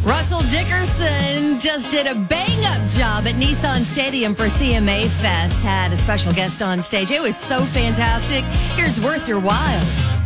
Russell Dickerson just did a bang-up job at Nissan Stadium for CMA Fest. Had a special guest on stage. It was so fantastic. Here's Worth Your While.